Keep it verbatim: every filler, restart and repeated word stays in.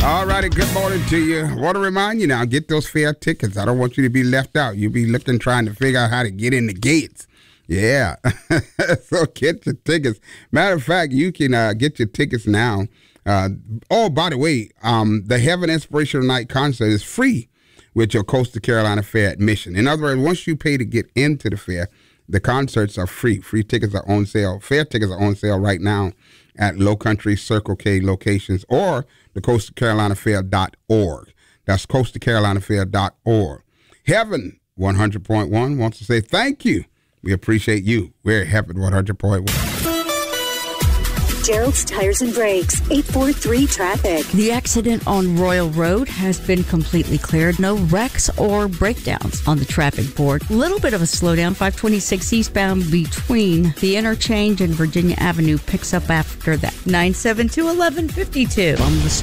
All righty, good morning to you. I want to remind you now, get those fair tickets. I don't want you to be left out. You'll be looking, trying to figure out how to get in the gates. Yeah. So get your tickets. Matter of fact, you can uh, get your tickets now. Uh, oh, by the way, um, the Heaven Inspirational Night concert is free with your Coastal Carolina Fair admission. In other words, once you pay to get into the fair, the concerts are free. Free tickets are on sale. Fair tickets are on sale right now at Low Country Circle K locations or the coastal carolina fair dot org. That's coastal carolina fair dot org. Heaven one hundred point one wants to say thank you. We appreciate you. We're at Heaven one hundred point one. Gerald's Tires and Brakes, eight four three traffic. The accident on Royal Road has been completely cleared. No wrecks or breakdowns on the traffic board. Little bit of a slowdown. five twenty-six eastbound between the interchange and Virginia Avenue picks up after that. nine seven two, eleven fifty-two on the